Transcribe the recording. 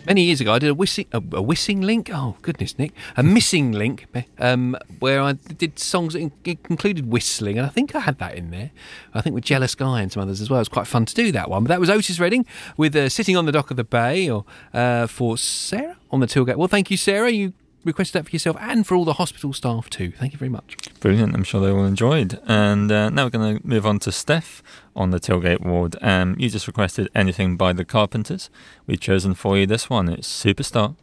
Many years ago, I did a whistling link. Oh goodness, Nick, a missing link, where I did songs that included whistling, and I think I had that in there. I think with Jealous Guy and some others as well. It was quite fun to do that one. But that was Otis Redding with "Sitting on the Dock of the Bay," or for Sarah on the tailgate. Well, thank you, Sarah. You requested that for yourself and for all the hospital staff too. Thank you very much. Brilliant. I'm sure they all enjoyed. And now we're going to move on to Steph on the tailgate ward. You just requested Anything by the Carpenters. We've chosen for you this one. It's Superstar.